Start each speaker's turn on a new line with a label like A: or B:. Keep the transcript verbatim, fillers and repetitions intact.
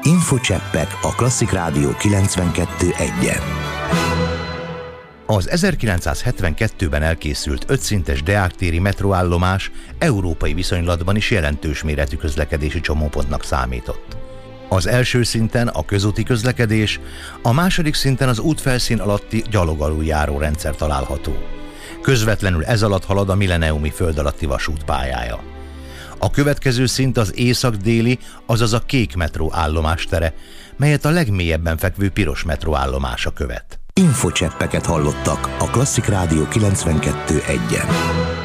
A: Infocseppek a Klasszik Rádió kilencvenkettő egyen.
B: Az ezerkilencszázhetvenkettőben elkészült ötszintes deáktéri metróállomás európai viszonylatban is jelentős méretű közlekedési csomópontnak számított. Az első szinten a közúti közlekedés, a második szinten az útfelszín alatti gyalogaluljáró rendszer található. Közvetlenül ez alatt halad a milleniumi föld alatti vasút pályája. A következő szint az észak-déli, azaz a kék metró állomástere, melyet a legmélyebben fekvő piros metró állomása követ.
A: Infocseppeket hallottak a Klasszik Rádió kilencvenkettő egyen.